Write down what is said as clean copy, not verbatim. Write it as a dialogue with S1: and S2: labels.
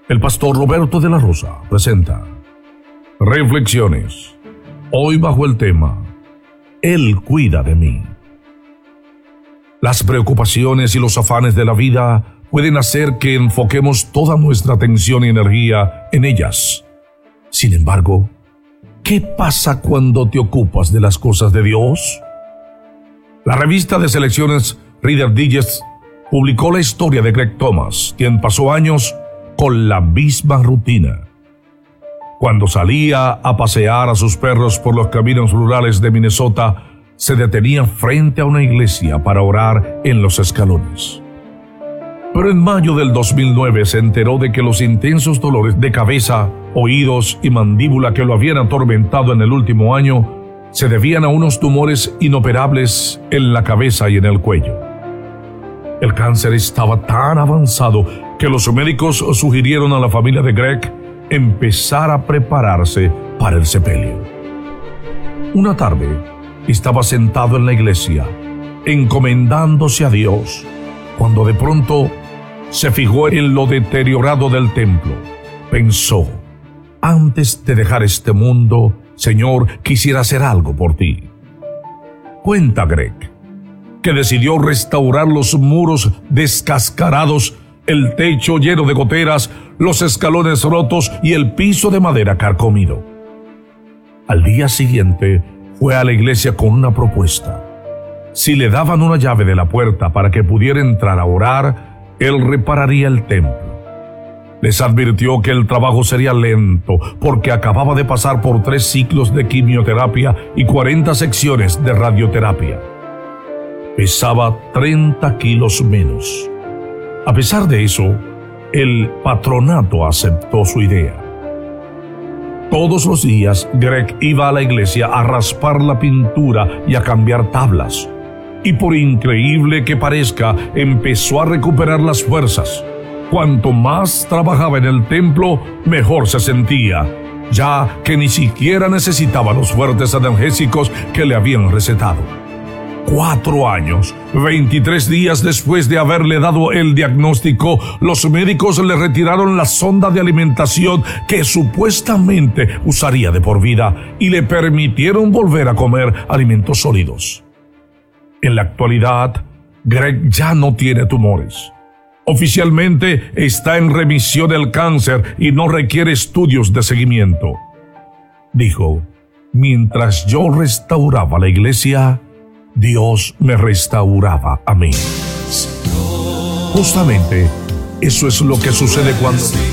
S1: El pastor Roberto de la Rosa presenta Reflexiones, hoy bajo el tema Él cuida de mí. Las preocupaciones y los afanes de la vida pueden hacer que enfoquemos toda nuestra atención y energía en ellas. Sin embargo, ¿qué pasa cuando te ocupas de las cosas de Dios? La revista de selecciones Reader Digest publicó la historia de Greg Thomas, quien pasó años con la misma rutina. Cuando salía a pasear a sus perros por los caminos rurales de Minnesota, se detenía frente a una iglesia para orar en los escalones. Pero en mayo del 2009 se enteró de que los intensos dolores de cabeza, oídos y mandíbula que lo habían atormentado en el último año se debían a unos tumores inoperables en la cabeza y en el cuello. El cáncer estaba tan avanzado que los médicos sugirieron a la familia de Greg empezar a prepararse para el sepelio. Una tarde, estaba sentado en la iglesia, encomendándose a Dios, cuando de pronto se fijó en lo deteriorado del templo. Pensó: antes de dejar este mundo, Señor, quisiera hacer algo por ti. Cuenta Greg que decidió restaurar los muros descascarados, el techo lleno de goteras, los escalones rotos y el piso de madera carcomido. Al día siguiente fue a la iglesia con una propuesta. Si le daban una llave de la puerta para que pudiera entrar a orar, él repararía el templo. Les advirtió que el trabajo sería lento porque acababa de pasar por 3 ciclos de quimioterapia y 40 secciones de radioterapia. Pesaba 30 kilos menos. A pesar de eso, el patronato aceptó su idea. Todos los días, Greg iba a la iglesia a raspar la pintura y a cambiar tablas. Y por increíble que parezca, empezó a recuperar las fuerzas. Cuanto más trabajaba en el templo, mejor se sentía, ya que ni siquiera necesitaba los fuertes analgésicos que le habían recetado. 4 años, 23 días después de haberle dado el diagnóstico, los médicos le retiraron la sonda de alimentación que supuestamente usaría de por vida y le permitieron volver a comer alimentos sólidos. En la actualidad, Greg ya no tiene tumores. Oficialmente está en remisión del cáncer y no requiere estudios de seguimiento. Dijo: mientras yo restauraba la iglesia, Dios me restauraba a mí. Justamente eso es lo que sucede cuando